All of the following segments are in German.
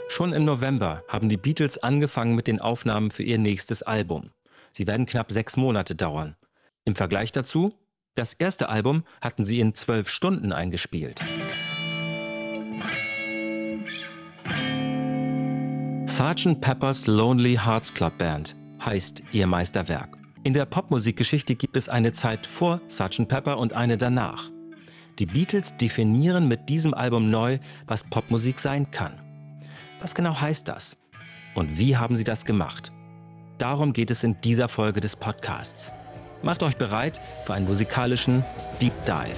Schon im November haben die Beatles angefangen mit den Aufnahmen für ihr nächstes Album. Sie werden knapp 6 Monate dauern. Im Vergleich dazu, das erste Album hatten sie in 12 Stunden eingespielt. Sgt. Pepper's Lonely Hearts Club Band heißt ihr Meisterwerk. In der Popmusikgeschichte gibt es eine Zeit vor Sgt. Pepper und eine danach. Die Beatles definieren mit diesem Album neu, was Popmusik sein kann. Was genau heißt das? Und wie haben sie das gemacht? Darum geht es in dieser Folge des Podcasts. Macht euch bereit für einen musikalischen Deep Dive.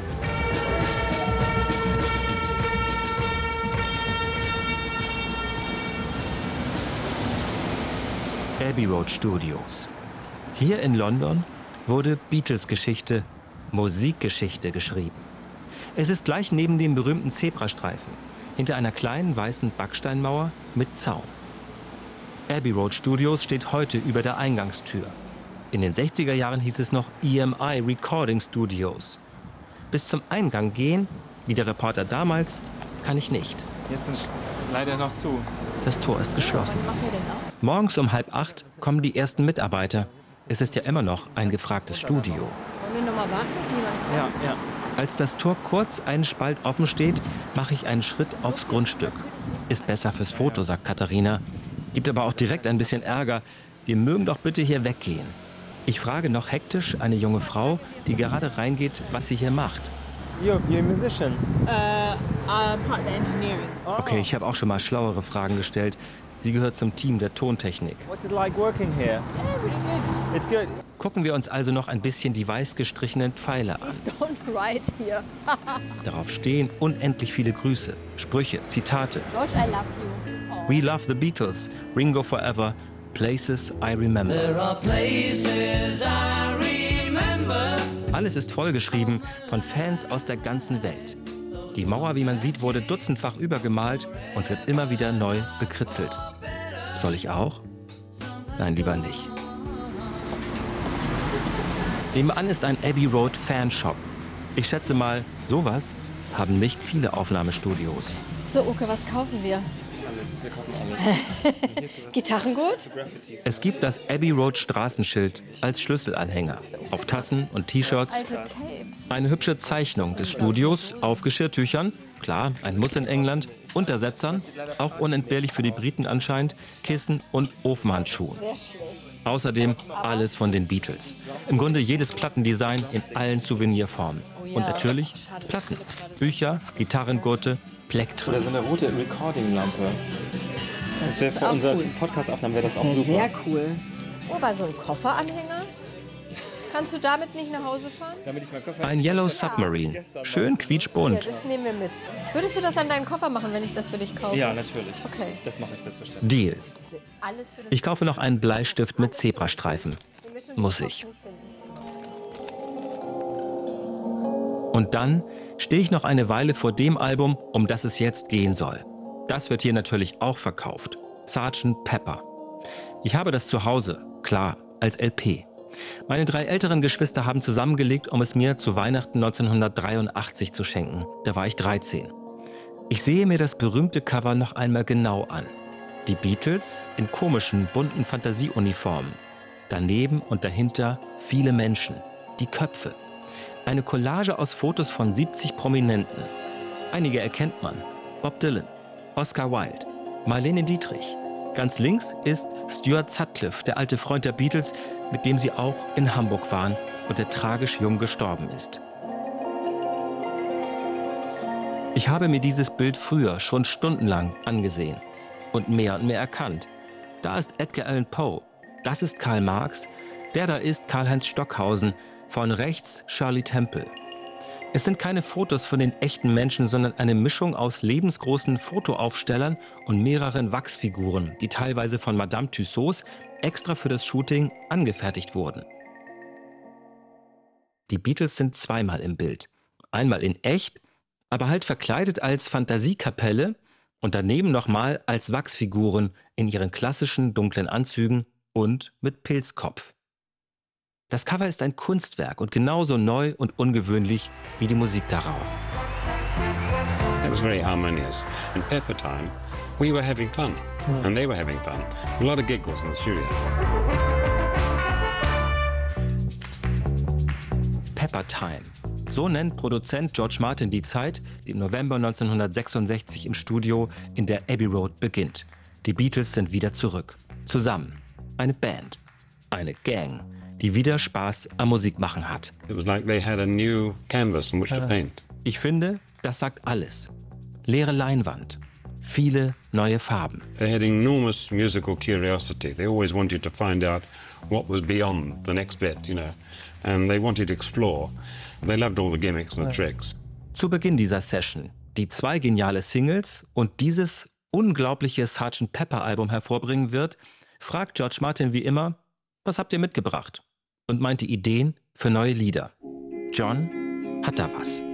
Abbey Road Studios. Hier in London wurde Beatles-Geschichte, Musikgeschichte geschrieben. Es ist gleich neben dem berühmten Zebrastreifen, hinter einer kleinen weißen Backsteinmauer mit Zaun. Abbey Road Studios steht heute über der Eingangstür. In den 60er Jahren hieß es noch EMI Recording Studios. Bis zum Eingang gehen, wie der Reporter damals, kann ich nicht. Jetzt ist leider noch zu. Das Tor ist geschlossen. Morgens um 7:30 kommen die ersten Mitarbeiter. Es ist ja immer noch ein gefragtes Studio. Wollen wir noch mal warten? Ja. Als das Tor kurz einen Spalt offen steht, mache ich einen Schritt aufs Grundstück. Ist besser fürs Foto, sagt Katharina. Gibt aber auch direkt ein bisschen Ärger. Wir mögen doch bitte hier weggehen. Ich frage noch hektisch eine junge Frau, die gerade reingeht, was sie hier macht. You're a musician. Partner Engineering. Okay, ich habe auch schon mal schlauere Fragen gestellt. Sie gehört zum Team der Tontechnik. What's it like working here? Yeah, really good. It's good. Gucken wir uns also noch ein bisschen die weiß gestrichenen Pfeile an. Don't write here. Darauf stehen unendlich viele Grüße, Sprüche, Zitate. George, I love you. Oh. We love the Beatles, Ringo forever, places I remember. There are places I remember. Alles ist vollgeschrieben von Fans aus der ganzen Welt. Die Mauer, wie man sieht, wurde dutzendfach übergemalt und wird immer wieder neu bekritzelt. Soll ich auch? Nein, lieber nicht. Nebenan ist ein Abbey Road Fanshop. Ich schätze mal, sowas haben nicht viele Aufnahmestudios. So, Uke, was kaufen wir? Alles, wir kaufen alles. Gitarrengut? Es gibt das Abbey Road Straßenschild als Schlüsselanhänger. Auf Tassen und T-Shirts. Alte Tapes. Eine hübsche Zeichnung des Studios auf Geschirrtüchern. Klar, ein Muss in England. Untersetzern, auch unentbehrlich für die Briten anscheinend, Kissen und Ofenhandschuhe. Sehr schlecht. Außerdem alles von den Beatles. Im Grunde jedes Plattendesign in allen Souvenirformen. Und natürlich Platten, Bücher, Gitarrengurte, Plektren. Oder so eine rote Recording-Lampe. Das wäre für unsere Podcast-Aufnahmen wäre das auch super. Sehr cool. Oh, bei so einem Kofferanhänger? Kannst du damit nicht nach Hause fahren? Damit ich meinen Koffer... Ein Yellow Submarine, schön quietschbunt. Ja, das nehmen wir mit. Würdest du das an deinen Koffer machen, wenn ich das für dich kaufe? Ja, natürlich. Okay. Das mache ich selbstverständlich. Deal. Alles für das Ich kaufe noch einen Bleistift mit Zebrastreifen. Muss ich. Und dann stehe ich noch eine Weile vor dem Album, um das es jetzt gehen soll. Das wird hier natürlich auch verkauft. Sgt. Pepper. Ich habe das zu Hause, klar, als LP. Meine 3 älteren Geschwister haben zusammengelegt, um es mir zu Weihnachten 1983 zu schenken. Da war ich 13. Ich sehe mir das berühmte Cover noch einmal genau an. Die Beatles in komischen, bunten Fantasieuniformen. Daneben und dahinter viele Menschen. Die Köpfe. Eine Collage aus Fotos von 70 Prominenten. Einige erkennt man. Bob Dylan, Oscar Wilde, Marlene Dietrich. Ganz links ist Stuart Sutcliffe, der alte Freund der Beatles, mit dem sie auch in Hamburg waren und der tragisch jung gestorben ist. Ich habe mir dieses Bild früher schon stundenlang angesehen und mehr erkannt. Da ist Edgar Allan Poe, das ist Karl Marx, der da ist Karl-Heinz Stockhausen, von rechts Shirley Temple. Es sind keine Fotos von den echten Menschen, sondern eine Mischung aus lebensgroßen Fotoaufstellern und mehreren Wachsfiguren, die teilweise von Madame Tussauds extra für das Shooting angefertigt wurden. Die Beatles sind zweimal im Bild. Einmal in echt, aber halt verkleidet als Fantasiekapelle und daneben nochmal als Wachsfiguren in ihren klassischen dunklen Anzügen und mit Pilzkopf. Das Cover ist ein Kunstwerk und genauso neu und ungewöhnlich wie die Musik darauf. was very harmonious. In Pepper Time, we were having fun, and they were having fun. A lot of giggles in the studio. Pepper Time. So nennt Produzent George Martin die Zeit, die im November 1966 im Studio in der Abbey Road beginnt. Die Beatles sind wieder zurück. Zusammen. Eine Band. Eine Gang, die wieder Spaß am Musikmachen hat. It was like they had a new canvas on which to paint. Ich finde, das sagt alles. Leere Leinwand. Viele neue Farben. They had enormous musical curiosity. They always wanted to find out what was beyond the next bit, you know. And they wanted to explore. They loved all the gimmicks and the tricks. Zu Beginn dieser Session, die 2 geniale Singles und dieses unglaubliche Sgt. Pepper-Album hervorbringen wird, fragt George Martin wie immer, was habt ihr mitgebracht? Und meint die Ideen für neue Lieder. John hat da was.